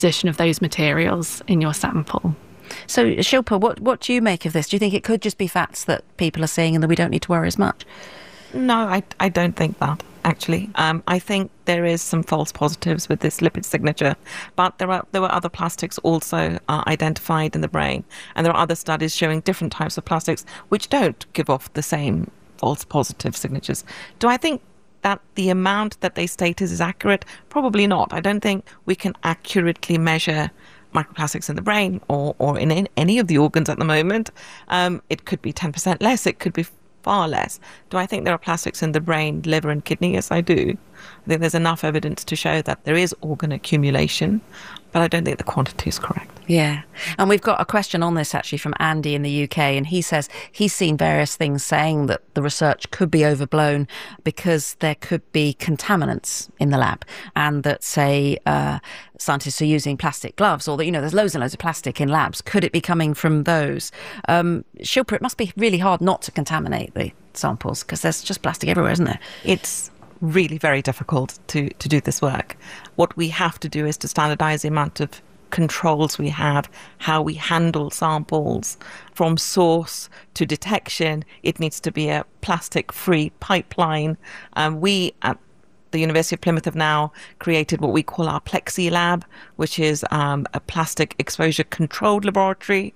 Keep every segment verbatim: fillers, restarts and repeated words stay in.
composition of those materials in your sample. So, Shilpa, what, what do you make of this? Do you think it could just be fats that people are seeing and that we don't need to worry as much? No, I, I don't think that, actually. Um, I think there is some false positives with this lipid signature, but there are there were other plastics also uh, identified in the brain, and there are other studies showing different types of plastics which don't give off the same false positive signatures. Do I think that the amount that they stated is accurate? Probably not. I don't think we can accurately measure microplastics in the brain or, or in, in any of the organs at the moment. Um, it could be ten percent less, it could be far less. Do I think there are plastics in the brain, liver and kidney? Yes, I do. I think there's enough evidence to show that there is organ accumulation, but I don't think the quantity is correct. Yeah. And we've got a question on this actually from Andy in the U K, and he says he's seen various things saying that the research could be overblown because there could be contaminants in the lab, and that, say, uh, scientists are using plastic gloves, or that, you know, there's loads and loads of plastic in labs. Could it be coming from those? Um, Shilpa, it must be really hard not to contaminate the samples because there's just plastic everywhere, isn't there? It's really very difficult to, to do this work. What we have to do is to standardize the amount of controls we have, how we handle samples from source to detection. It needs to be a plastic-free pipeline. Um, we at the University of Plymouth have now created what we call our Plexi Lab, which is um, a plastic exposure controlled laboratory.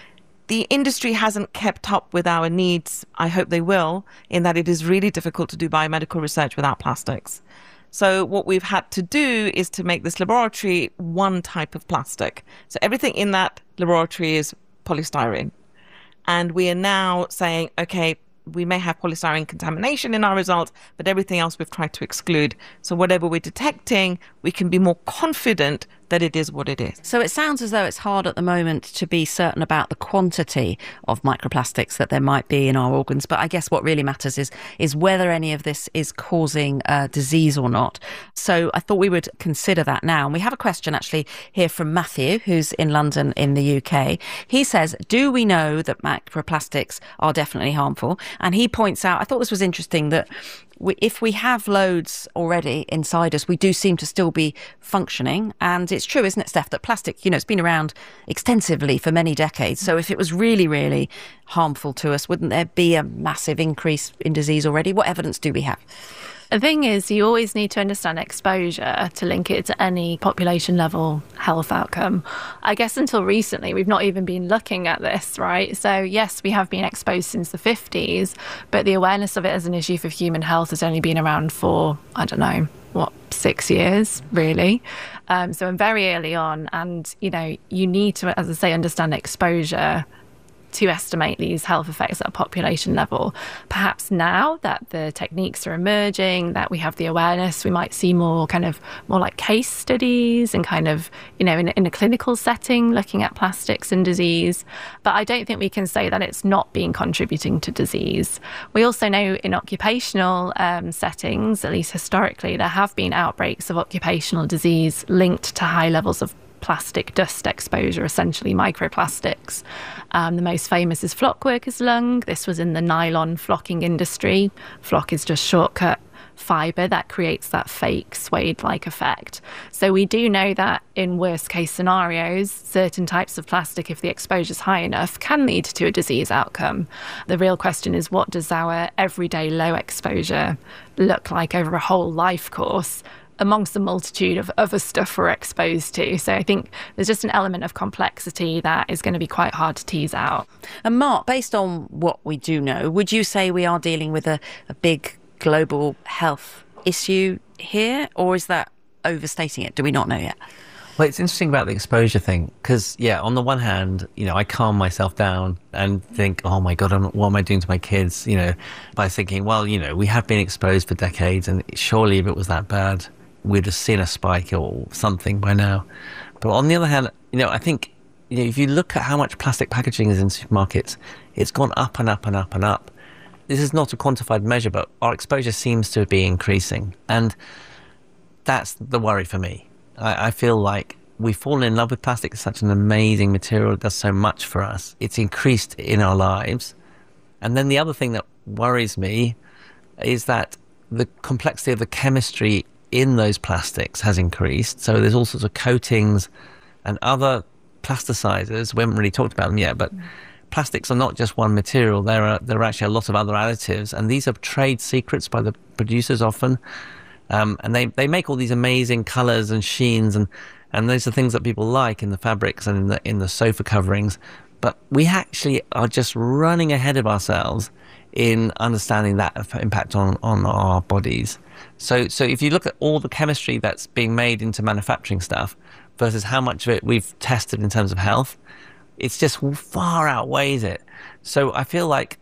The industry hasn't kept up with our needs. I hope they will, in that it is really difficult to do biomedical research without plastics. So what we've had to do is to make this laboratory one type of plastic. So everything in that laboratory is polystyrene. And we are now saying, okay, we may have polystyrene contamination in our results, but everything else we've tried to exclude. So whatever we're detecting, we can be more confident that it is what it is. So it sounds as though it's hard at the moment to be certain about the quantity of microplastics that there might be in our organs. But I guess what really matters is is whether any of this is causing uh, disease or not. So I thought we would consider that now. And we have a question actually here from Matthew, who's in London in the U K. He says, do we know that microplastics are definitely harmful? And he points out, I thought this was interesting, that We, if we have loads already inside us, we do seem to still be functioning. And it's true, isn't it, Steph, that plastic, you know, it's been around extensively for many decades. So if it was really, really harmful to us, wouldn't there be a massive increase in disease already? What evidence do we have? The thing is, you always need to understand exposure to link it to any population level health outcome. I guess until recently, we've not even been looking at this, right? So yes, we have been exposed since the fifties, but the awareness of it as an issue for human health has only been around for, I don't know, what, six years, really. Um, so I'm very early on, and, you know, you need to, as I say, understand exposure to estimate these health effects at a population level. Perhaps now that the techniques are emerging, that we have the awareness, we might see more kind of more like case studies and kind of, you know, in, in a clinical setting, looking at plastics and disease. But I don't think we can say that it's not been contributing to disease. We also know in occupational um, settings, at least historically, there have been outbreaks of occupational disease linked to high levels of plastic dust exposure, essentially microplastics. Um, the most famous is flock workers' lung. This was in the nylon flocking industry. Flock is just shortcut fibre that creates that fake suede-like effect. So we do know that in worst-case scenarios, certain types of plastic, if the exposure is high enough, can lead to a disease outcome. The real question is, what does our everyday low exposure look like over a whole life course amongst the multitude of other stuff we're exposed to? So I think there's just an element of complexity that is going to be quite hard to tease out. And Mark, based on what we do know, would you say we are dealing with a, a big global health issue here, or is that overstating it? Do we not know yet? Well, it's interesting about the exposure thing, because, yeah, on the one hand, you know, I calm myself down and think, oh my God, I'm, what am I doing to my kids? You know, by thinking, well, you know, we have been exposed for decades, and surely if it was that bad, we'd have seen a spike or something by now. But on the other hand, you know, I think, you know, if you look at how much plastic packaging is in supermarkets, it's gone up and up and up and up. This is not a quantified measure, but our exposure seems to be increasing. And that's the worry for me. I, I feel like we've fallen in love with plastic. It's such an amazing material. It does so much for us. It's increased in our lives. And then the other thing that worries me is that the complexity of the chemistry in those plastics has increased. So there's all sorts of coatings and other plasticizers. We haven't really talked about them yet, but plastics are not just one material. There are there are actually a lot of other additives, and these are trade secrets by the producers often. Um, and they, they make all these amazing colors and sheens, and, and those are things that people like in the fabrics and in the in the sofa coverings. But we actually are just running ahead of ourselves in understanding that impact on, on our bodies. So so if you look at all the chemistry that's being made into manufacturing stuff versus how much of it we've tested in terms of health, it's just far outweighs it. So I feel like,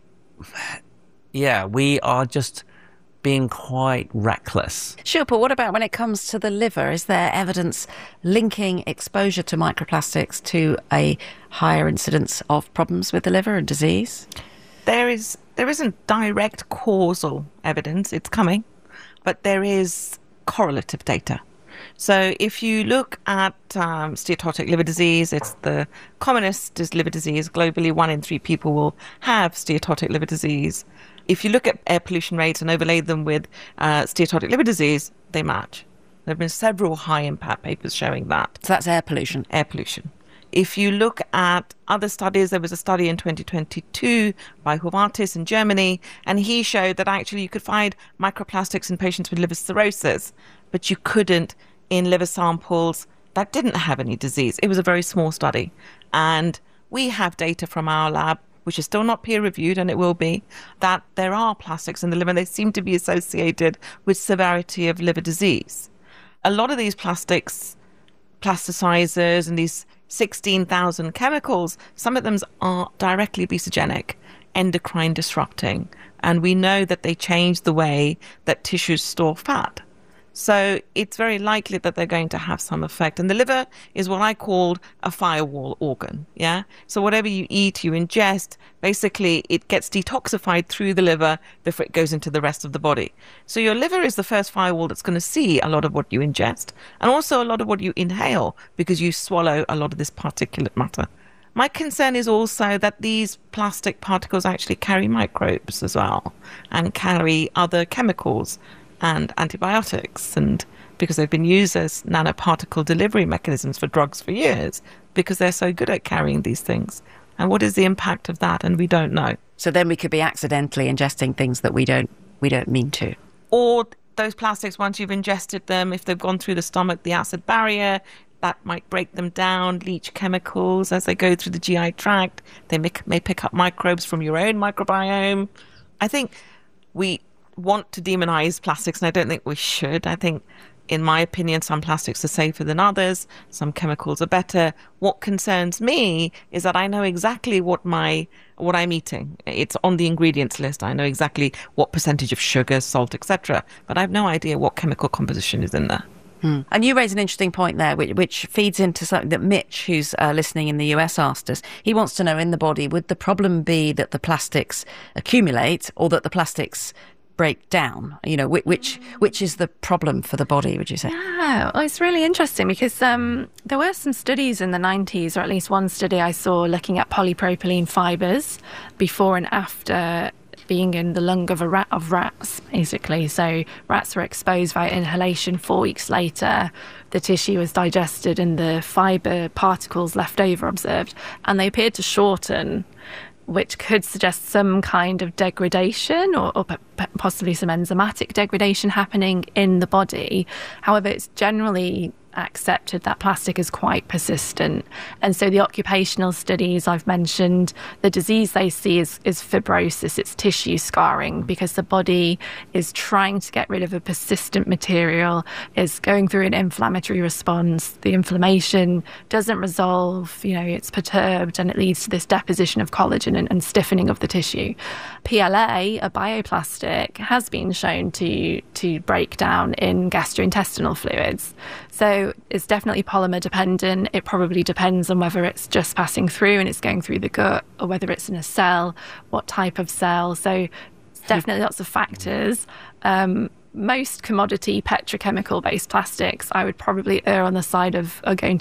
yeah, we are just being quite reckless. Shilpa, what about when it comes to the liver? Is there evidence linking exposure to microplastics to a higher incidence of problems with the liver and disease? There is, there isn't direct causal evidence, it's coming, but there is correlative data. So if you look at um, steatotic liver disease, it's the commonest is liver disease. Globally, one in three people will have steatotic liver disease. If you look at air pollution rates and overlay them with uh, steatotic liver disease, they match. There have been several high-impact papers showing that. So that's air pollution. Air pollution. If you look at other studies, there was a study in twenty twenty-two by Huvartis in Germany, and he showed that actually you could find microplastics in patients with liver cirrhosis, but you couldn't in liver samples that didn't have any disease. It was a very small study. And we have data from our lab, which is still not peer-reviewed, and it will be, that there are plastics in the liver, and they seem to be associated with severity of liver disease. A lot of these plastics, plasticizers, and these sixteen thousand chemicals, some of them are directly obesogenic, endocrine disrupting, and we know that they change the way that tissues store fat. So it's very likely that they're going to have some effect. And the liver is what I called a firewall organ, yeah? So whatever you eat, you ingest, basically it gets detoxified through the liver before it goes into the rest of the body. So your liver is the first firewall that's going to see a lot of what you ingest and also a lot of what you inhale because you swallow a lot of this particulate matter. My concern is also that these plastic particles actually carry microbes as well and carry other chemicals and antibiotics, and because they've been used as nanoparticle delivery mechanisms for drugs for years, because they're so good at carrying these things. And what is the impact of that? And we don't know. So then we could be accidentally ingesting things that we don't we don't mean to. Or those plastics, once you've ingested them, if they've gone through the stomach, the acid barrier, that might break them down, leach chemicals as they go through the G I tract. They may, may pick up microbes from your own microbiome. I think we want to demonize plastics, and I don't think we should. I think, in my opinion, some plastics are safer than others. Some chemicals are better. What concerns me is that I know exactly what my what I'm eating. It's on the ingredients list. I know exactly what percentage of sugar, salt, et cetera. But I have no idea what chemical composition is in there. Hmm. And you raise an interesting point there, which, which feeds into something that Mitch, who's uh, listening in the U S, asked us. He wants to know, in the body, would the problem be that the plastics accumulate or that the plastics break down? You know, which which is the problem for the body, would you say? Yeah, well, it's really interesting because um, there were some studies in the nineties, or at least one study I saw looking at polypropylene fibres before and after being in the lung of a rat of rats, basically. So rats were exposed via inhalation. Four weeks later, the tissue was digested and the fibre particles left over observed, and they appeared to shorten, which could suggest some kind of degradation or, or possibly some enzymatic degradation happening in the body. However, it's generally accepted that plastic is quite persistent. And so the occupational studies I've mentioned, the disease they see is, is fibrosis, it's tissue scarring, because the body is trying to get rid of a persistent material, is going through an inflammatory response. The inflammation doesn't resolve, you know, it's perturbed, and it leads to this deposition of collagen and, and stiffening of the tissue. P L A, a bioplastic, has been shown to, to break down in gastrointestinal fluids. So it's definitely polymer dependent. It probably depends on whether it's just passing through and it's going through the gut, or whether it's in a cell, what type of cell. So it's definitely lots of factors. Um, most commodity petrochemical based plastics, I would probably err on the side of are going to be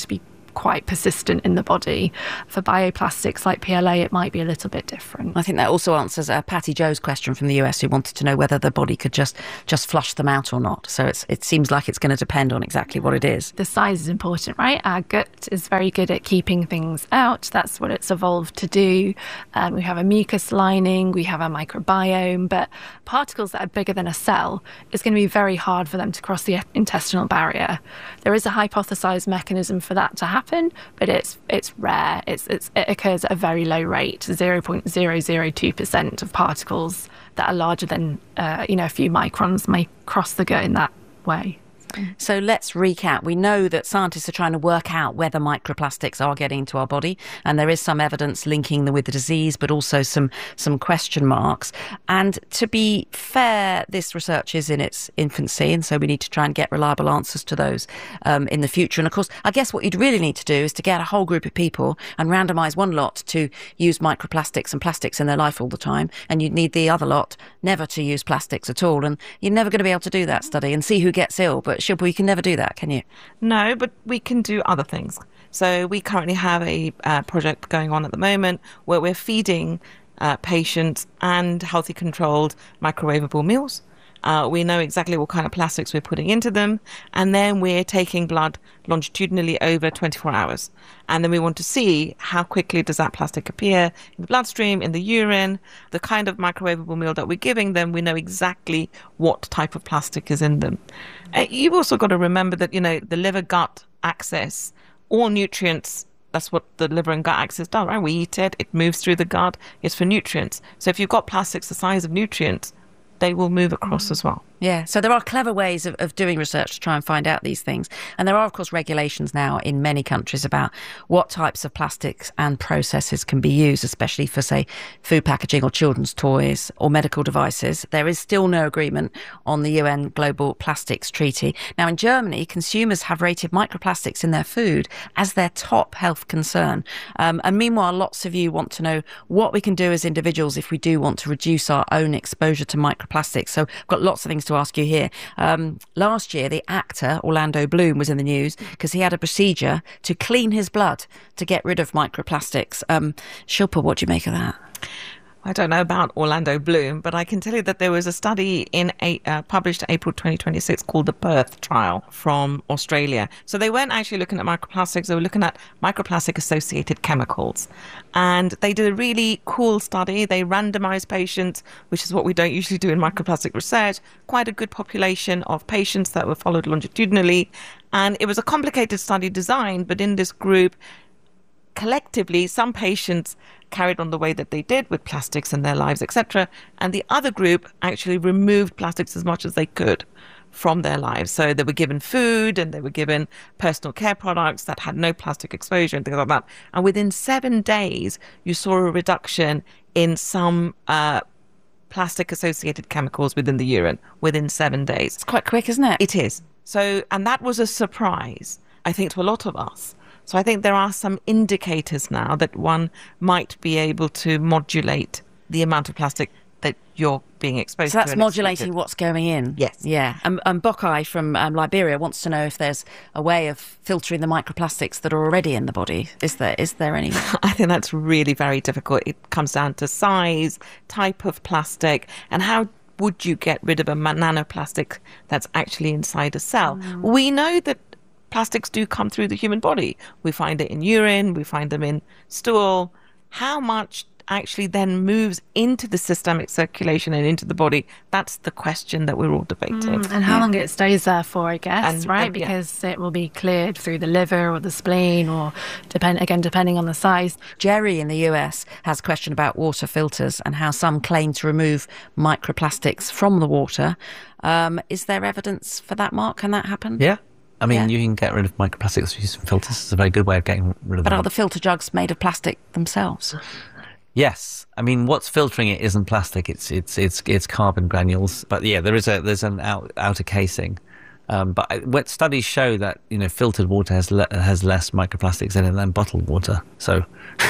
quite persistent in the body. For bioplastics like P L A, it might be a little bit different. I think that also answers uh, Patty Joe's question from the U S, who wanted to know whether the body could just just flush them out or not. So it's, it seems like it's going to depend on exactly what it is. The size is important, right? Our gut is very good at keeping things out. That's what it's evolved to do. Um, we have a mucus lining, we have a microbiome, but particles that are bigger than a cell, it's going to be very hard for them to cross the intestinal barrier. There is a hypothesized mechanism for that to happen, but it's it's rare. It's, it's it occurs at a very low rate. zero point zero zero two percent of particles that are larger than uh, you know a few microns may cross the gut in that way. So let's recap. We know that scientists are trying to work out whether microplastics are getting into our body, and there is some evidence linking them with the disease, but also some some question marks. And to be fair, this research is in its infancy, and so we need to try and get reliable answers to those um, in the future. And of course, I guess what you'd really need to do is to get a whole group of people and randomise one lot to use microplastics and plastics in their life all the time, and you'd need the other lot never to use plastics at all. And you're never going to be able to do that study and see who gets ill, but Shilpa, you can never do that, can you? No, but we can do other things. So we currently have a uh, project going on at the moment where we're feeding uh, patients and healthy controlled microwavable meals. Uh, we know exactly what kind of plastics we're putting into them, and then we're taking blood longitudinally over twenty-four hours. And then we want to see how quickly does that plastic appear in the bloodstream, in the urine, the kind of microwavable meal that we're giving them. We know exactly what type of plastic is in them. Uh, you've also got to remember that, you know, the liver-gut axis, all nutrients, that's what the liver and gut axis does, right? We eat it, it moves through the gut, it's for nutrients. So if you've got plastics the size of nutrients, they will move across as well. Yeah, so there are clever ways of, of doing research to try and find out these things. And there are, of course, regulations now in many countries about what types of plastics and processes can be used, especially for, say, food packaging or children's toys or medical devices. There is still no agreement on the U N Global Plastics Treaty. Now, in Germany, consumers have rated microplastics in their food as their top health concern. Um, and meanwhile, lots of you want to know what we can do as individuals if we do want to reduce our own exposure to microplastics. So I've got lots of things to ask you here. Um, last year, the actor Orlando Bloom was in the news because he had a procedure to clean his blood to get rid of microplastics. Um, Shilpa, what do you make of that? I don't know about Orlando Bloom, but I can tell you that there was a study in a, uh, published April twenty twenty-six called the Perth trial from Australia. So they weren't actually looking at microplastics, they were looking at microplastic associated chemicals. And they did a really cool study. They randomized patients, which is what we don't usually do in microplastic research, quite a good population of patients that were followed longitudinally. And it was a complicated study design, but in this group, collectively, some patients carried on the way that they did with plastics in their lives, et cetera. And the other group actually removed plastics as much as they could from their lives. So they were given food and they were given personal care products that had no plastic exposure and things like that. And within seven days, you saw a reduction in some uh, plastic-associated chemicals within the urine within seven days. It's quite quick, isn't it? It is. So, and that was a surprise, I think, to a lot of us. So I think there are some indicators now that one might be able to modulate the amount of plastic that you're being exposed to. So that's modulating what's going in? Yes. Yeah. And um, um, Bokai from um, Liberia wants to know if there's a way of filtering the microplastics that are already in the body. Is there? Is there any? I think that's really very difficult. It comes down to size, type of plastic, and how would you get rid of a nanoplastic that's actually inside a cell? Mm. We know that plastics do come through the human body. We find it in urine, we find them in stool. How much actually then moves into the systemic circulation and into the body? That's the question that we're all debating. Mm, and how yeah. long it stays there for, I guess, and, right? And, yeah. Because it will be cleared through the liver or the spleen, or depend again, depending on the size. Jerry in the U S has a question about water filters and how some claim to remove microplastics from the water. Um, is there evidence for that, Mark? Can that happen? Yeah. I mean, yeah. you can get rid of microplastics using filters. It's a very good way of getting rid of but them. But are the filter jugs made of plastic themselves? Yes. I mean, what's filtering it isn't plastic. It's it's it's it's carbon granules. But yeah, there is a there's an out, outer casing. Um, but I, what studies show that, you know, filtered water has le- has less microplastics in it than bottled water. So,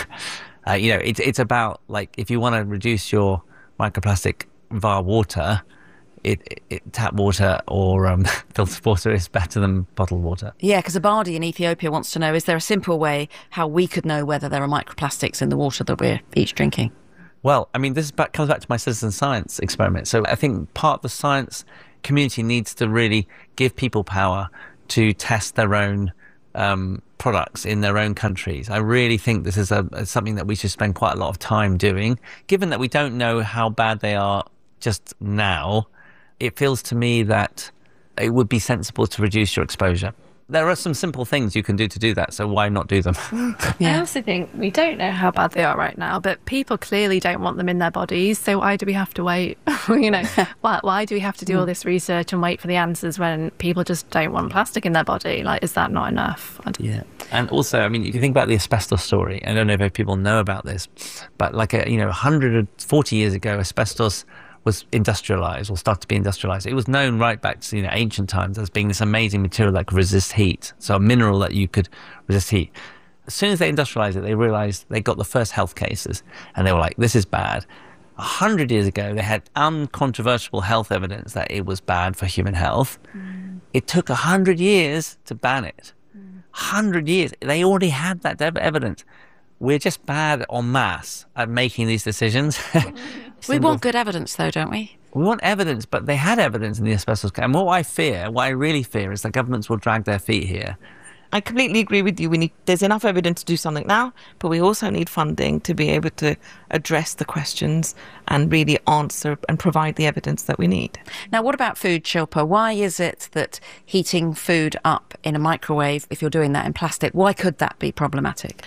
uh, you know, it's it's about, like, if you want to reduce your microplastic via water, it, it, it tap water or um, filtered water is better than bottled water. Yeah, because Abadi in Ethiopia wants to know, is there a simple way how we could know whether there are microplastics in the water that we're each drinking? Well, I mean, this is back, comes back to my citizen science experiment. So I think part of the science community needs to really give people power to test their own um, products in their own countries. I really think this is a, something that we should spend quite a lot of time doing. Given that we don't know how bad they are just now, it feels to me that it would be sensible to reduce your exposure. There are some simple things you can do to do that, so why not do them? Yeah. I also think we don't know how bad they are right now, but people clearly don't want them in their bodies, so why do we have to wait? you know, why, why do we have to do all this research and wait for the answers when people just don't want plastic in their body? Like, is that not enough? Yeah. And also, I mean, if you think about the asbestos story, I don't know if people know about this, but like, a, you know, one hundred forty years ago, asbestos was industrialized or started to be industrialized. It was known right back to, you know, ancient times as being this amazing material that could resist heat. So a mineral that you could resist heat. As soon as they industrialized it, they realized they got the first health cases and they were like, this is bad. A hundred years ago, they had uncontroversial health evidence that it was bad for human health. Mm. It took a hundred years to ban it. Mm. Hundred years. They already had that evidence. We're just bad en masse at making these decisions. We want good evidence, though, don't we? We want evidence, but they had evidence in the asbestos case. And what I fear, what I really fear, is that governments will drag their feet here. I completely agree with you. We need there's enough evidence to do something now, but we also need funding to be able to address the questions and really answer and provide the evidence that we need. Now, what about food, Shilpa? Why is it that heating food up in a microwave, if you're doing that in plastic, why could that be problematic?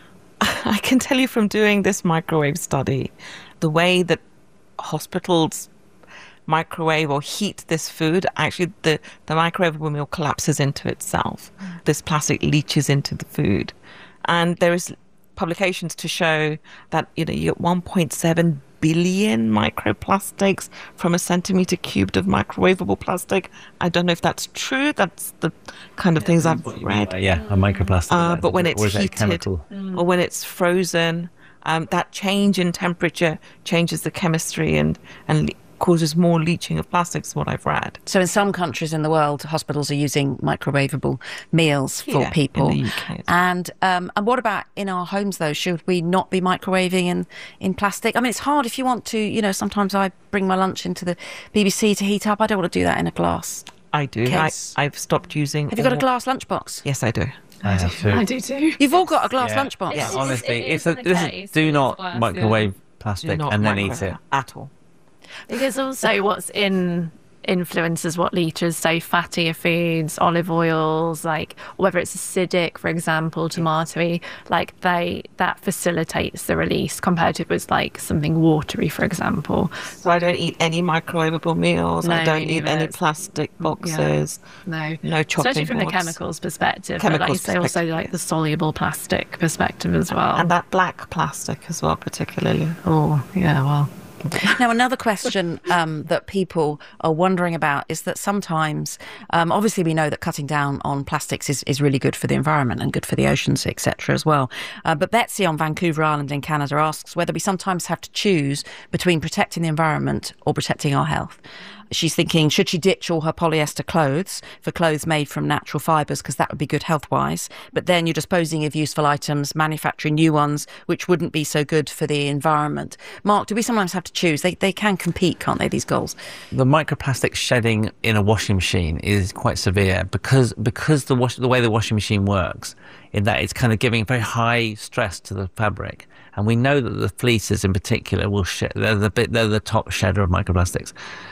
I can tell you from doing this microwave study, the way that hospitals microwave or heat this food, actually the, the microwavable meal collapses into itself. Mm. This plastic leaches into the food. And there is publications to show that, you know, you get one point seven billion microplastics from a centimetre cubed of microwavable plastic. I don't know if that's true. That's the kind of yeah, things I've read. Uh, yeah, a microplastic. Uh, but when it's heated mm. or when it's frozen, um, that change in temperature changes the chemistry and, and le- causes more leaching of plastics, is what I've read. So in some countries in the world, hospitals are using microwavable meals for yeah, people. In the U K. And um, and what about in our homes, though? Should we not be microwaving in, in plastic? I mean, it's hard if you want to, you know, sometimes I bring my lunch into the B B C to heat up. I don't want to do that in a glass I do. I, case. I've stopped using... Have you got a glass lunchbox? Yes, I do. I have too. I do too. You've all got a glass Yeah. lunchbox? Yeah, It's- honestly, it if is the, the this case, is, do it's not worse, microwave Do plastic not and then eat microwave it. at all. Because also what's in influences what leaches, so fattier foods, olive oils, like whether it's acidic, for example, tomatoey, like they that facilitates the release compared to if it's like something watery, for example. So I don't eat any microwavable meals. No, I don't me eat neither. any plastic boxes. No, No chopping especially from the boards. chemicals perspective. But like you Chemicals say, also perspective, like yes. the soluble plastic perspective as well. And that black plastic as well, particularly. oh yeah, well. Now, another question um, that people are wondering about is that sometimes, um, obviously we know that cutting down on plastics is, is really good for the environment and good for the oceans, et cetera as well. Uh, but Betsy on Vancouver Island in Canada asks whether we sometimes have to choose between protecting the environment or protecting our health. She's thinking, should she ditch all her polyester clothes for clothes made from natural fibres, because that would be good health-wise, but then you're disposing of useful items, manufacturing new ones, which wouldn't be so good for the environment. Mark, do we sometimes have to choose? They they can compete, can't they, these goals? The microplastic shedding in a washing machine is quite severe because because the wash, the way the washing machine works, in that it's kind of giving very high stress to the fabric, and we know that the fleeces in particular will shed. They're the bit they're the top shedder of microplastics.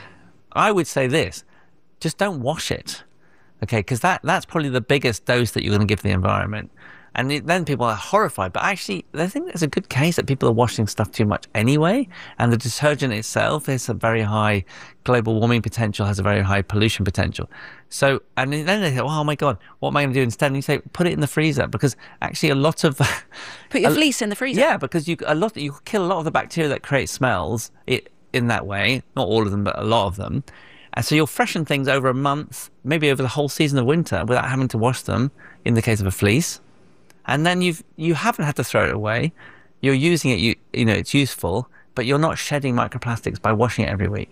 I would say this, just don't wash it, okay? Because that, that's probably the biggest dose that you're going to give the environment. And it, then people are horrified. But actually, I think there's a good case that people are washing stuff too much anyway. And the detergent itself is a very high global warming potential, has a very high pollution potential. So, and then they say, oh my God, what am I going to do instead? And you say, put it in the freezer, because actually a lot of... Put your fleece in the freezer? Yeah, because you a lot you kill a lot of the bacteria that create smells it, in that way. Not all of them, but a lot of them. And so you'll freshen things over a month, maybe over the whole season of winter, without having to wash them, in the case of a fleece. And then you've, you haven't had to throw it away. You're using it, you, you know, it's useful, but you're not shedding microplastics by washing it every week.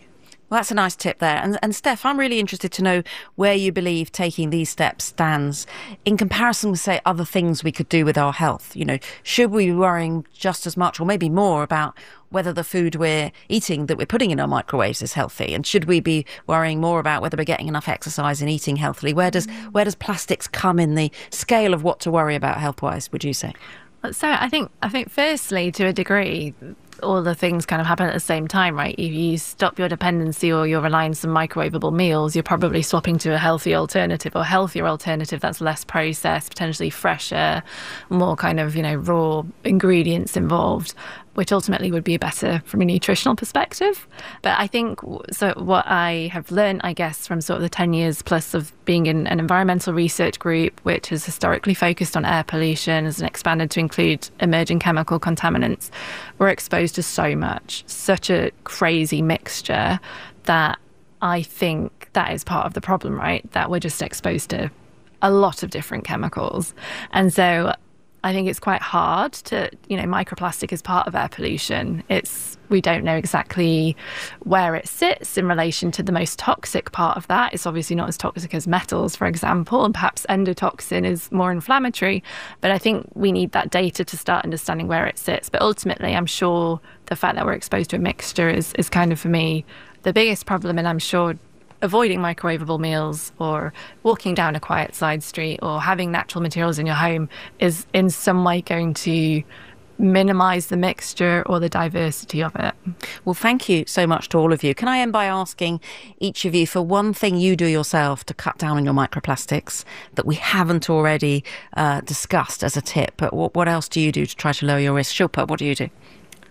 Well, that's a nice tip there. And, and Steph, I'm really interested to know where you believe taking these steps stands in comparison with, say, other things we could do with our health. You know, should we be worrying just as much or maybe more about whether the food we're eating that we're putting in our microwaves is healthy? And should we be worrying more about whether we're getting enough exercise and eating healthily? Where does, where does plastics come in the scale of what to worry about health-wise, would you say? So I think, I think firstly, to a degree, all the things kind of happen at the same time, right? If you stop your dependency or your reliance on microwavable meals, you're probably swapping to a healthy alternative or healthier alternative that's less processed, potentially fresher, more kind of, you know, raw ingredients involved, which ultimately would be better from a nutritional perspective. But I think, so what I have learned, I guess, from sort of the ten years plus of being in an environmental research group, which has historically focused on air pollution and expanded to include emerging chemical contaminants, we're exposed to so much, such a crazy mixture, that I think that is part of the problem, right? That we're just exposed to a lot of different chemicals. And so I think it's quite hard to, you know, microplastic is part of air pollution. It's, we don't know exactly where it sits in relation to the most toxic part of that. It's obviously not as toxic as metals, for example, and perhaps endotoxin is more inflammatory. But I think we need that data to start understanding where it sits. But ultimately, I'm sure the fact that we're exposed to a mixture is, is kind of, for me, the biggest problem. And I'm sure avoiding microwavable meals or walking down a quiet side street or having natural materials in your home is in some way going to minimise the mixture or the diversity of it. Well, thank you so much to all of you. Can I end by asking each of you for one thing you do yourself to cut down on your microplastics that we haven't already uh, discussed as a tip? But what, what else do you do to try to lower your risk? Shilpa, what do you do?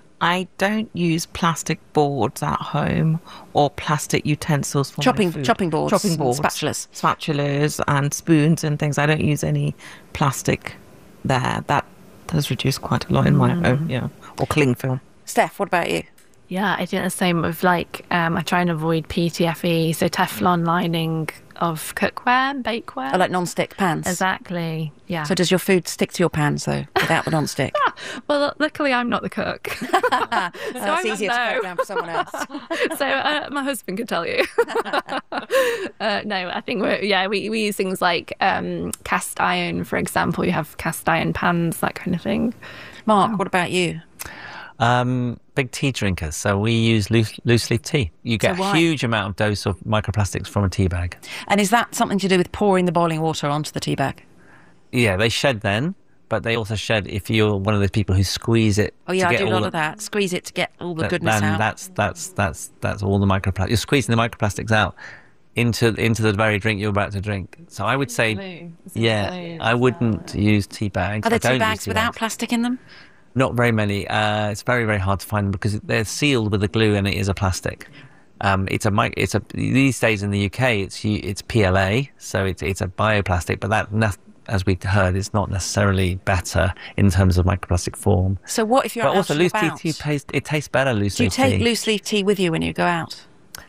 I don't use plastic boards at home or plastic utensils for chopping my food. chopping boards, chopping boards, spatulas, spatulas, and spoons and things. I don't use any plastic there. That has reduced quite a lot in my mm. home. Yeah, or cling film. Steph, what about you? Yeah, I think the same with like um, I try and avoid P T F E, so Teflon lining of cookware, bakeware. Oh, like non-stick pans. Exactly. Yeah. So does your food stick to your pans though, without the non-stick? Well, luckily I'm not the cook. so oh, it's easier to cook down for someone else. so uh, my husband could tell you. uh, no, I think we're yeah we we use things like um, cast iron, for example. You have cast iron pans, that kind of thing. Mark, what about you? Um, big tea drinkers. So we use loose, loose leaf tea. You get So a why? huge amount of dose of microplastics from a tea bag. And is that something to do with pouring the boiling water onto the tea bag? Yeah, they shed then, but they also shed if you're one of those people who squeeze it. Oh yeah, to I get do a all lot the, of that. Squeeze it to get all the that- goodness then out. That's that's that's that's all the microplastics. You're squeezing the microplastics out into into the very drink you're about to drink. So I would say, Glue. It's yeah, glue, I so- witn't use tea bags. Are there I don't tea use bags tea without bags. plastic in them? Not very many. Uh, it's very, very hard to find them because they're sealed with a glue and it is a plastic. Um, it's a mic- it's a these days in the U K it's u- it's P L A, so it's it's a bioplastic, but that nef- as we heard is not necessarily better in terms of microplastic form. So what if you're But out also and loose about? leaf tea tastes it tastes better. Loose Do you leaf take tea. loose leaf tea with you when you go out?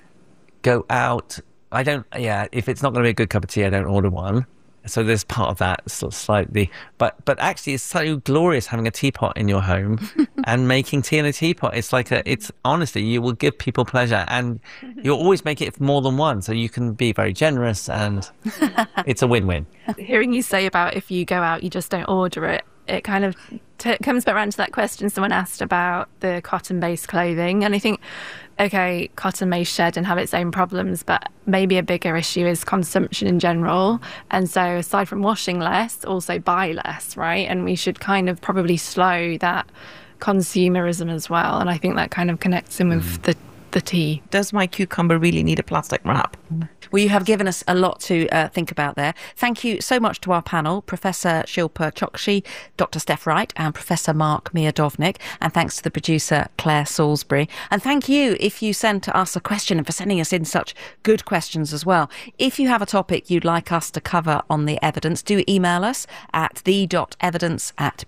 Go out. I don't. Yeah, if it's not going to be a good cup of tea, I don't order one. So there's part of that sort of slightly, but but actually it's so glorious having a teapot in your home and making tea in a teapot. It's like a, it's honestly, you will give people pleasure and you'll always make it more than one. So you can be very generous and it's a win-win. Hearing you say about if you go out, you just don't order it, it kind of t- comes back around to that question someone asked about the cotton-based clothing. And I think, okay, cotton may shed and have its own problems, but maybe a bigger issue is consumption in general. And so aside from washing less, also buy less, right? And we should kind of probably slow that consumerism as well. And I think that kind of connects in with mm. the the tea. Does my cucumber really need a plastic wrap? Well, you have given us a lot to uh, think about there. Thank you so much to our panel, Professor Shilpa Chokshi, Doctor Steph Wright and Professor Mark Miodownik. And thanks to the producer, Claire Salisbury. And thank you if you sent us a question and for sending us in such good questions as well. If you have a topic you'd like us to cover on The Evidence, do email us at the.evidence at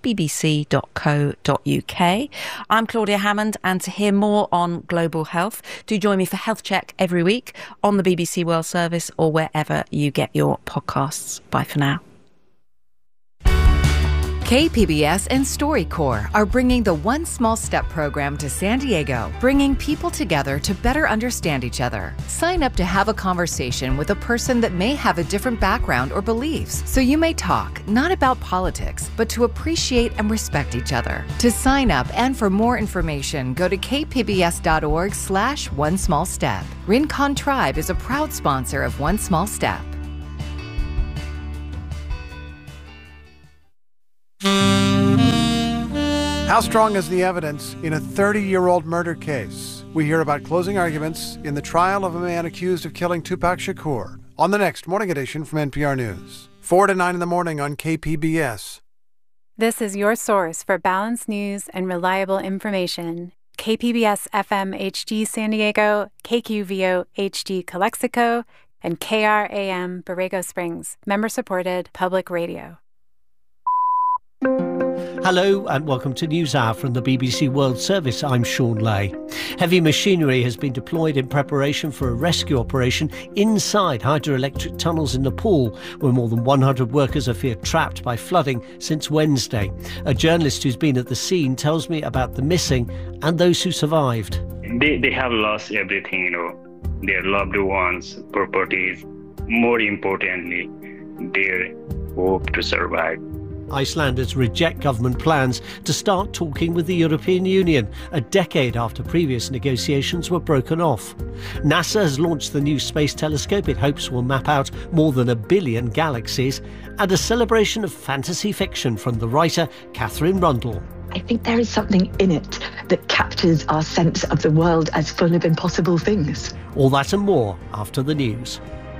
bbc.co.uk. I'm Claudia Hammond, and to hear more on global health, do join me for Health Check every week on the B B C World Service or wherever you get your podcasts. Bye for now. K P B S and StoryCorps are bringing the One Small Step program to San Diego, bringing people together to better understand each other. Sign up to have a conversation with a person that may have a different background or beliefs, so you may talk not about politics, but to appreciate and respect each other. To sign up and for more information, go to kpbs.org slash one small step. Rincon Tribe is a proud sponsor of One Small Step. How strong is the evidence in a thirty-year-old murder case? We hear about closing arguments in the trial of a man accused of killing Tupac Shakur on the next Morning Edition from N P R News. four to nine in the morning on K P B S. This is your source for balanced news and reliable information. K P B S F M H D San Diego, K Q V O H D Calexico, and K R A M Borrego Springs, member-supported public radio. Hello and welcome to NewsHour from the B B C World Service. I'm Sean Lay. Heavy machinery has been deployed in preparation for a rescue operation inside hydroelectric tunnels in Nepal, where more than one hundred workers are feared trapped by flooding since Wednesday. A journalist who's been at the scene tells me about the missing and those who survived. They, they have lost everything, you know, their loved ones, properties, more importantly, their hope to survive. Icelanders reject government plans to start talking with the European Union, a decade after previous negotiations were broken off. NASA has launched the new space telescope it hopes will map out more than a billion galaxies, and a celebration of fantasy fiction from the writer Catherine Rundle. I think there is something in it that captures our sense of the world as full of impossible things. All that and more after the news.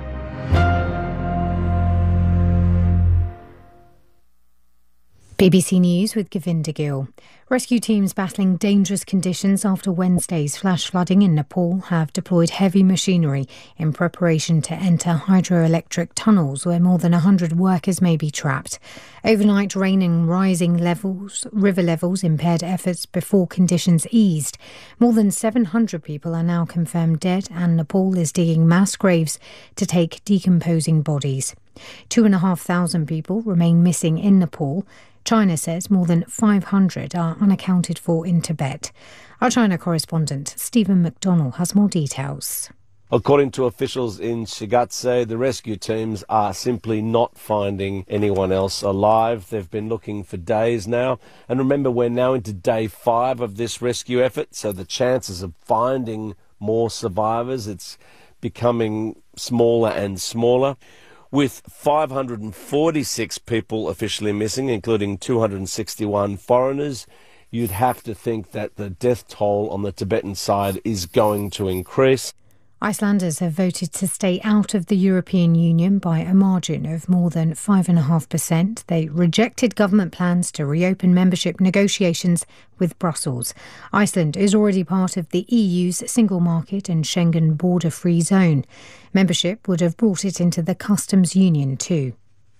B B C News with Govinda Gill. Rescue teams battling dangerous conditions after Wednesday's flash flooding in Nepal have deployed heavy machinery in preparation to enter hydroelectric tunnels where more than one hundred workers may be trapped. Overnight rain and rising levels, river levels impaired efforts before conditions eased. More than seven hundred people are now confirmed dead, and Nepal is digging mass graves to take decomposing bodies. Two and a half thousand people remain missing in Nepal. China says more than five hundred are unaccounted for in Tibet. Our China correspondent Stephen McDonnell has more details. According to officials in Shigatse, the rescue teams are simply not finding anyone else alive. They've been looking for days now. And remember, we're now into day five of this rescue effort, so the chances of finding more survivors, it's becoming smaller and smaller. With five hundred forty-six people officially missing, including two hundred sixty-one foreigners, you'd have to think that the death toll on the Tibetan side is going to increase. Icelanders have voted to stay out of the European Union by a margin of more than five point five percent. They rejected government plans to reopen membership negotiations with Brussels. Iceland is already part of the E U's single market and Schengen border-free zone. Membership would have brought it into the customs union too.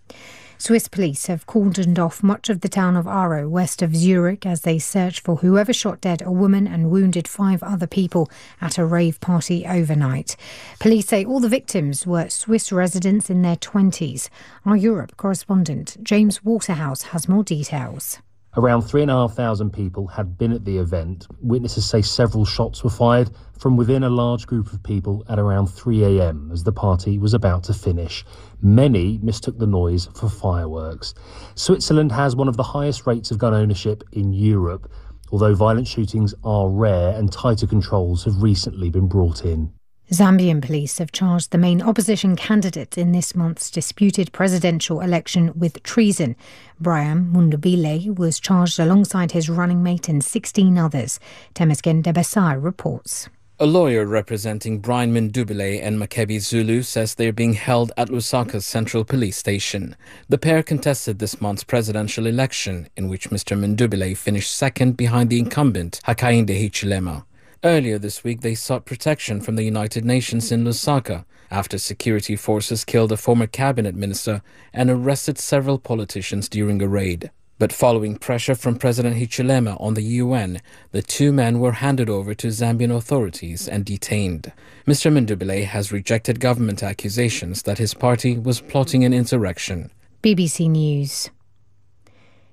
Swiss police have cordoned off much of the town of Aarau, west of Zurich, as they search for whoever shot dead a woman and wounded five other people at a rave party overnight. Police say all the victims were Swiss residents in their twenties. Our Europe correspondent James Waterhouse has more details. Around three and a half thousand people had been at the event. Witnesses say several shots were fired from within a large group of people at around three a.m. as the party was about to finish. Many mistook the noise for fireworks. Switzerland has one of the highest rates of gun ownership in Europe, although violent shootings are rare and tighter controls have recently been brought in. Zambian police have charged the main opposition candidate in this month's disputed presidential election with treason. Brian Mundubile was charged alongside his running mate and sixteen others. Temesgen Debesai reports. A lawyer representing Brian Mundubile and Makebi Zulu says they are being held at Lusaka's central police station. The pair contested this month's presidential election, in which Mister Mundubile finished second behind the incumbent Hakainde Hichilema. Earlier this week, they sought protection from the United Nations in Lusaka after security forces killed a former cabinet minister and arrested several politicians during a raid. But following pressure from President Hichilema on the U N, the two men were handed over to Zambian authorities and detained. Mister Mundubile has rejected government accusations that his party was plotting an insurrection. B B C News.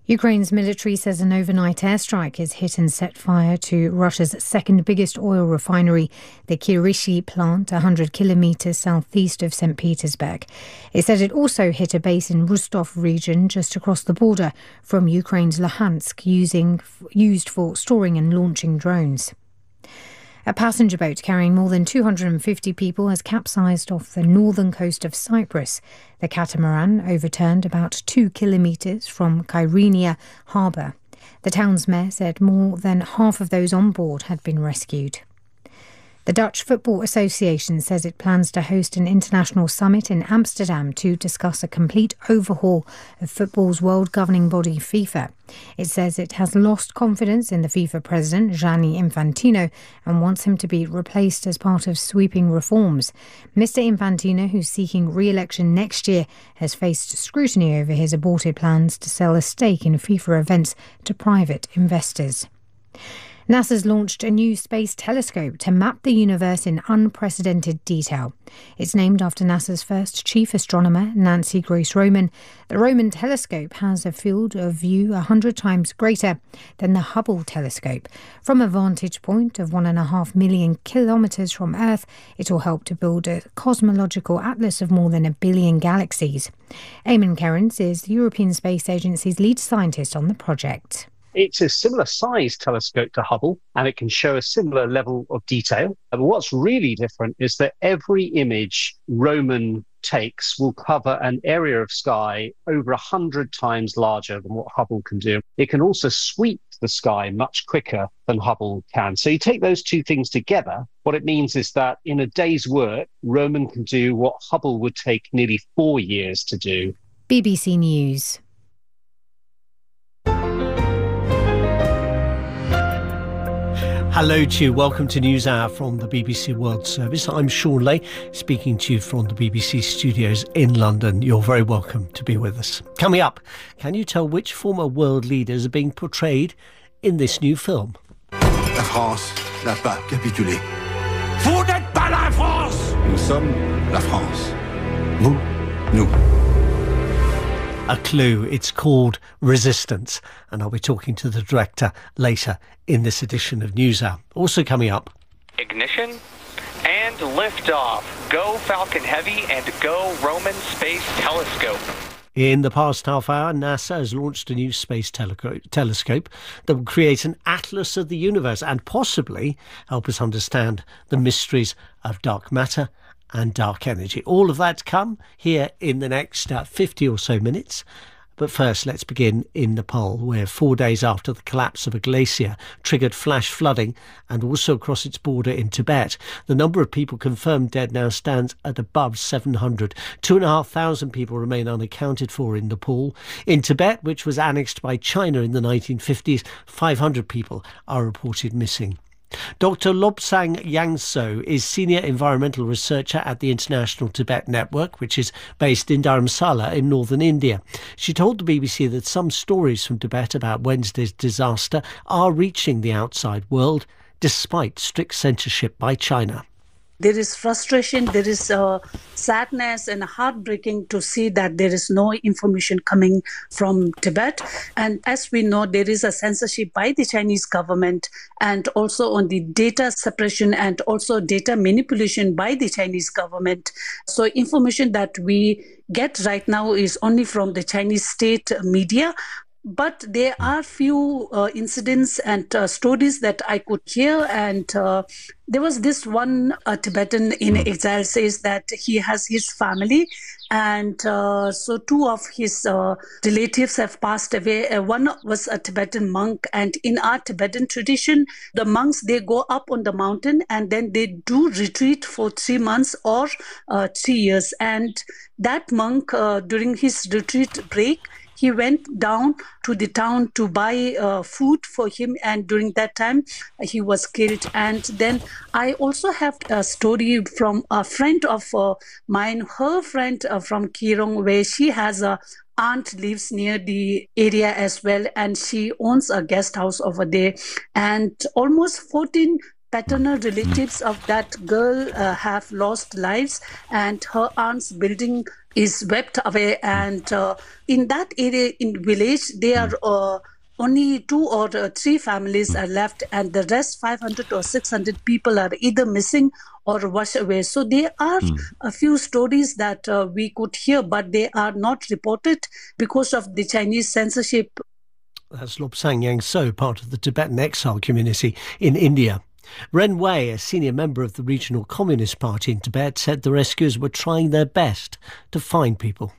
Ukraine's military says an overnight airstrike has hit and set fire to Russia's second biggest oil refinery, the Kirishi plant, one hundred kilometres southeast of Saint Petersburg. It said it also hit a base in Rostov region just across the border from Ukraine's Luhansk, using, used for storing and launching drones. A passenger boat carrying more than two hundred fifty people has capsized off the northern coast of Cyprus. The catamaran overturned about two kilometres from Kyrenia harbour. The town's mayor said more than half of those on board had been rescued. The Dutch Football Association says it plans to host an international summit in Amsterdam to discuss a complete overhaul of football's world governing body FIFA. It says it has lost confidence in the FIFA president, Gianni Infantino, and wants him to be replaced as part of sweeping reforms. Mister Infantino, who's seeking re-election next year, has faced scrutiny over his aborted plans to sell a stake in FIFA events to private investors. NASA's launched a new space telescope to map the universe in unprecedented detail. It's named after NASA's first chief astronomer, Nancy Grace Roman. The Roman telescope has a field of view one hundred times greater than the Hubble telescope. From a vantage point of one and a half million kilometres from Earth, it will help to build a cosmological atlas of more than a billion galaxies. Eamon Kerins is the European Space Agency's lead scientist on the project. It's a similar size telescope to Hubble, and it can show a similar level of detail. But what's really different is that every image Roman takes will cover an area of sky over one hundred times larger than what Hubble can do. It can also sweep the sky much quicker than Hubble can. So you take those two things together, what it means is that in a day's work, Roman can do what Hubble would take nearly four years to do. B B C News. Hello to you. Welcome to NewsHour from the B B C World Service. I'm Sean Lay, speaking to you from the B B C studios in London. You're very welcome to be with us. Coming up, can you tell which former world leaders are being portrayed in this new film? La France n'a pas capitulé. Vous n'êtes pas la France! Nous sommes la France. Vous, nous. A clue. It's called Resistance, and I'll be talking to the director later in this edition of NewsHour. Also coming up, ignition and liftoff. Go Falcon Heavy and go Roman Space Telescope. In the past half hour, NASA has launched a new space teleco- telescope that will create an atlas of the universe and possibly help us understand the mysteries of dark matter and dark energy. All of that to come here in the next uh, fifty or so minutes. But first, let's begin in Nepal, where four days after the collapse of a glacier triggered flash flooding, and also across its border in Tibet, the number of people confirmed dead now stands at above seven hundred. Two and a half thousand people remain unaccounted for in Nepal. In Tibet, which was annexed by China in the nineteen fifties, five hundred people are reported missing. Doctor Lobsang Yangso is Senior Environmental Researcher at the International Tibet Network, which is based in Dharamsala in northern India. She told the B B C that some stories from Tibet about Wednesday's disaster are reaching the outside world, despite strict censorship by China. There is frustration, there is uh, sadness and heartbreaking to see that there is no information coming from Tibet. And as we know, there is a censorship by the Chinese government and also on the data suppression and also data manipulation by the Chinese government. So information that we get right now is only from the Chinese state media. But there are few uh, incidents and uh, stories that I could hear. And uh, there was this one uh, Tibetan in exile says that he has his family. And uh, so two of his uh, relatives have passed away. Uh, one was a Tibetan monk. And in our Tibetan tradition, the monks, they go up on the mountain and then they do retreat for three months or uh, three years. And that monk, uh, during his retreat break, he went down to the town to buy uh, food for him, and during that time uh, he was killed. And then I also have a story from a friend of uh, mine, her friend uh, from Kirong, where she has a aunt lives near the area as well, and she owns a guest house over there. And almost fourteen paternal relatives of that girl uh, have lost lives, and her aunt's building is swept away. And uh, in that area, in village, there are uh, only two or uh, three families are left, and the rest five hundred or six hundred people are either missing or washed away. So there are mm. a few stories that uh, we could hear, but they are not reported because of the Chinese censorship. That's Lobsang Yangso, part of the Tibetan exile community in India. Ren Wei, a senior member of the regional Communist Party in Tibet, said the rescuers were trying their best to find people.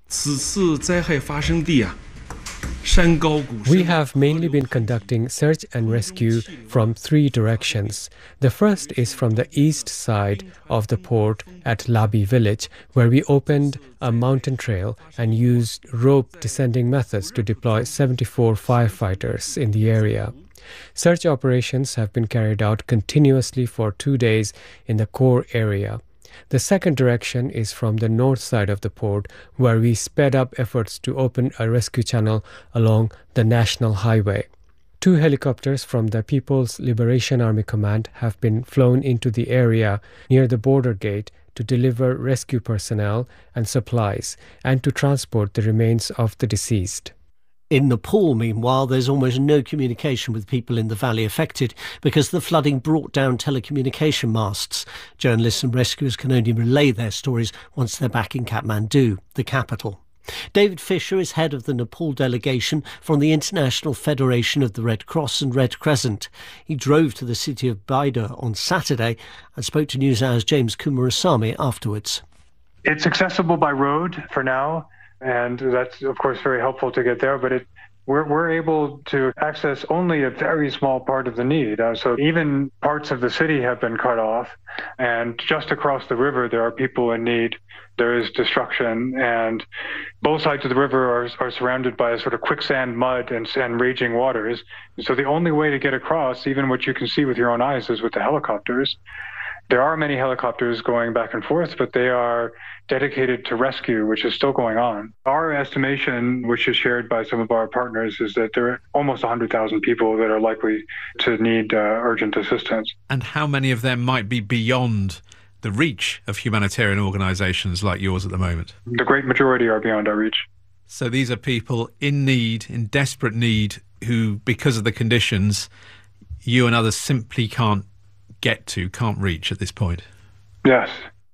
We have mainly been conducting search and rescue from three directions. The first is from the east side of the port at Labi village, where we opened a mountain trail and used rope descending methods to deploy seventy-four firefighters in the area. Search operations have been carried out continuously for two days in the core area. The second direction is from the north side of the port, where we sped up efforts to open a rescue channel along the national highway. Two helicopters from the People's Liberation Army Command have been flown into the area near the border gate to deliver rescue personnel and supplies and to transport the remains of the deceased. In Nepal, meanwhile, there's almost no communication with people in the valley affected because the flooding brought down telecommunication masts. Journalists and rescuers can only relay their stories once they're back in Kathmandu, the capital. David Fisher is head of the Nepal delegation from the International Federation of the Red Cross and Red Crescent. He drove to the city of Baida on Saturday and spoke to NewsHour's James Kumarasamy afterwards. It's accessible by road for now. And that's, of course, very helpful to get there. But it, we're, we're able to access only a very small part of the need. Uh, so even parts of the city have been cut off. And just across the river, there are people in need. There is destruction. And both sides of the river are, are surrounded by a sort of quicksand mud and, and raging waters. And so the only way to get across, even what you can see with your own eyes, is with the helicopters. There are many helicopters going back and forth, but they are dedicated to rescue, which is still going on. Our estimation, which is shared by some of our partners, is that there are almost one hundred thousand people that are likely to need uh, urgent assistance. And how many of them might be beyond the reach of humanitarian organisations like yours at the moment? The great majority are beyond our reach. So these are people in need, in desperate need, who, because of the conditions, you and others simply can't get to, can't reach at this point. Yes.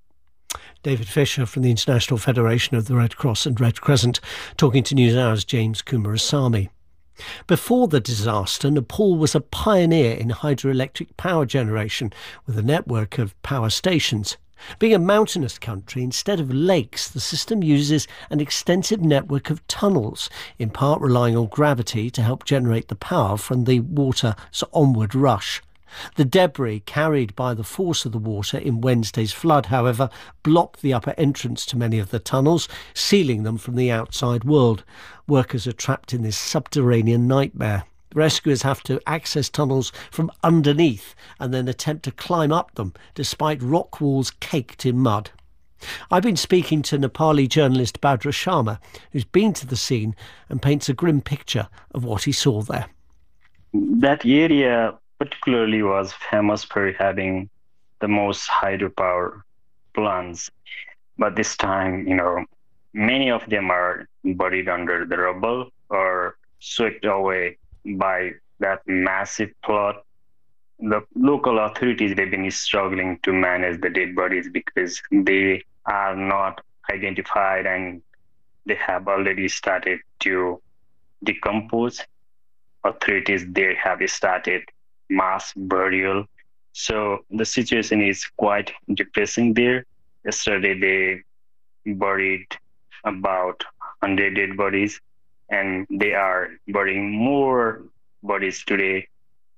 David Fisher from the International Federation of the Red Cross and Red Crescent talking to NewsHour's James Kumarasamy. Before the disaster, Nepal was a pioneer in hydroelectric power generation with a network of power stations. Being a mountainous country, instead of lakes, the system uses an extensive network of tunnels, in part relying on gravity to help generate the power from the water's onward rush. The debris carried by the force of the water in Wednesday's flood, however, blocked the upper entrance to many of the tunnels, sealing them from the outside world. Workers are trapped in this subterranean nightmare. Rescuers have to access tunnels from underneath and then attempt to climb up them, despite rock walls caked in mud. I've been speaking to Nepali journalist Badra Sharma, who's been to the scene and paints a grim picture of what he saw there. That area particularly was famous for having the most hydropower plants. But this time, you know, many of them are buried under the rubble or swept away by that massive flood. The local authorities, they've been struggling to manage the dead bodies because they are not identified and they have already started to decompose. Authorities there have started mass burial. So the situation is quite depressing there. Yesterday they buried about one hundred dead bodies and they are burying more bodies today.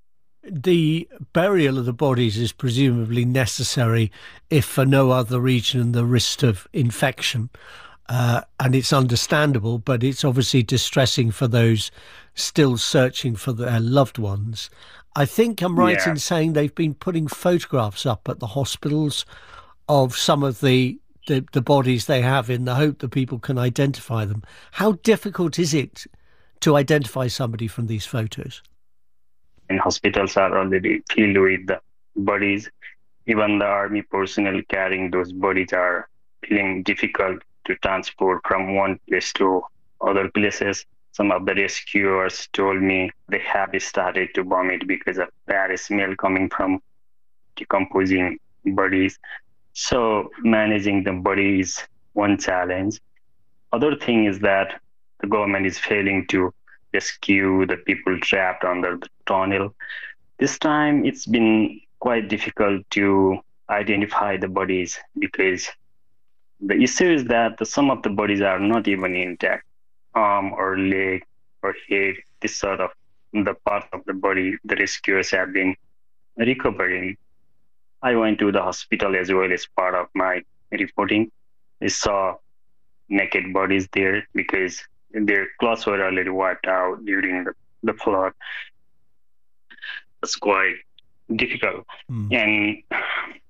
The burial of the bodies is presumably necessary if for no other reason than the risk of infection. Uh, and it's understandable, but it's obviously distressing for those still searching for their loved ones. I think I'm right yeah. in saying they've been putting photographs up at the hospitals of some of the, the, the bodies they have in the hope that people can identify them. How difficult is it to identify somebody from these photos? And hospitals are already filled with the bodies. Even the army personnel carrying those bodies are feeling difficult to transport from one place to other places. Some of the rescuers told me they have started to vomit because of bad smell coming from decomposing bodies. So managing the body is one challenge. Other thing is that the government is failing to rescue the people trapped under the tunnel. This time it's been quite difficult to identify the bodies because the issue is that the, some of the bodies are not even intact. Arm or leg or head, this sort of the part of the body the rescuers have been recovering. I went to the hospital as well as part of my reporting. I saw naked bodies there because their clothes were already wiped out during the, the flood. It's quite difficult. Mm. And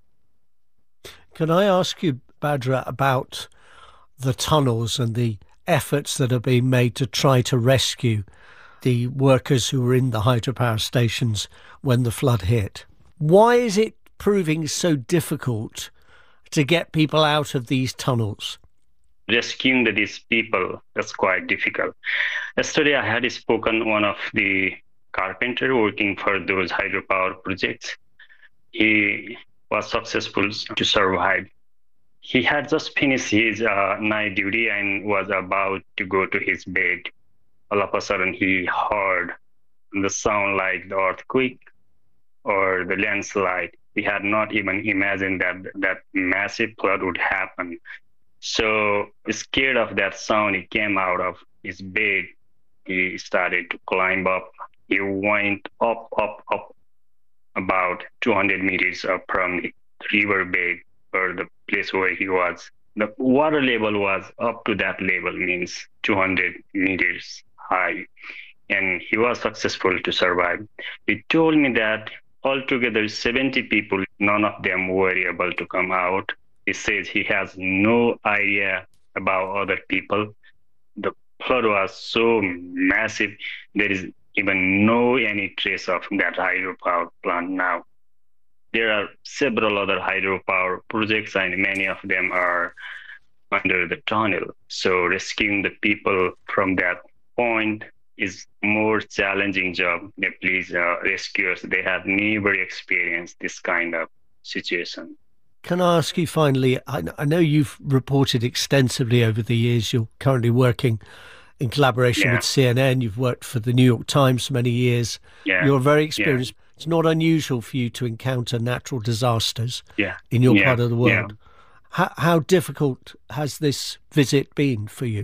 can I ask you, Badra, about the tunnels and the efforts that are being made to try to rescue the workers who were in the hydropower stations when the flood hit? Why is it proving so difficult to get people out of these tunnels? Rescuing these people, that's quite difficult. Yesterday I had spoken one of the carpenter working for those hydropower projects. He was successful to survive. He had just finished his uh, night duty and was about to go to his bed. All of a sudden, he heard the sound like the earthquake or the landslide. He had not even imagined that that massive flood would happen. So, scared of that sound, he came out of his bed. He started to climb up. He went up, up, up, about two hundred meters up from the river bed, or the place where he was. The water level was up to that level, means two hundred meters high. And he was successful to survive. He told me that altogether seventy people, none of them were able to come out. He says he has no idea about other people. The flood was so massive, there is even no any trace of that hydropower plant now. There are several other hydropower projects and many of them are under the tunnel. So rescuing the people from that point is more challenging job. The police uh, rescuers, they have never experienced this kind of situation. Can I ask you finally, I, I know you've reported extensively over the years, you're currently working in collaboration yeah. with C N N, you've worked for the New York Times for many years, yeah. you're very experienced. Yeah. It's not unusual for you to encounter natural disasters yeah. in your yeah. part of the world. Yeah. How, how difficult has this visit been for you?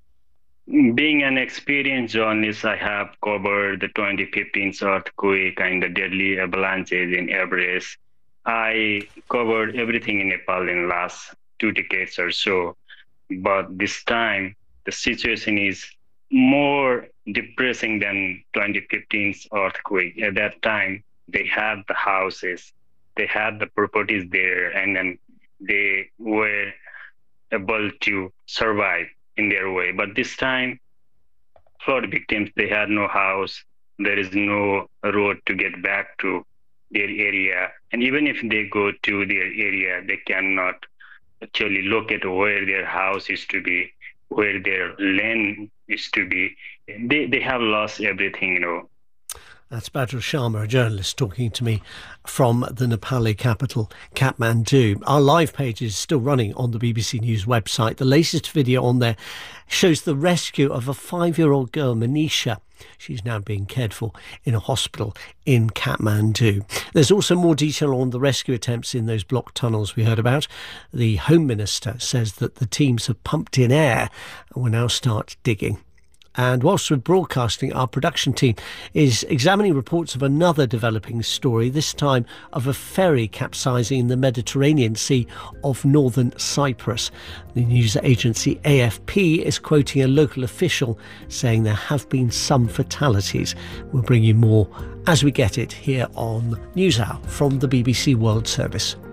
Being an experienced journalist, I have covered the twenty fifteen earthquake and the deadly avalanches in Everest. I covered everything in Nepal in the last two decades or so. But this time, the situation is more depressing than twenty fifteen's earthquake. At that time, they had the houses, they had the properties there, and then they were able to survive in their way. But this time, flood victims, they had no house, there is no road to get back to their area. And even if they go to their area, they cannot actually locate where their house is to be, where their land is to be. They they have lost everything, you know. That's Badra Sharma, a journalist, talking to me from the Nepali capital, Kathmandu. Our live page is still running on the B B C News website. The latest video on there shows the rescue of a five-year-old girl, Manisha. She's now being cared for in a hospital in Kathmandu. There's also more detail on the rescue attempts in those blocked tunnels we heard about. The Home Minister says that the teams have pumped in air and will now start digging. And whilst we're broadcasting, our production team is examining reports of another developing story, this time of a ferry capsizing in the Mediterranean Sea of northern Cyprus. The news agency A F P is quoting a local official saying there have been some fatalities. We'll bring you more as we get it here on NewsHour from the B B C World Service.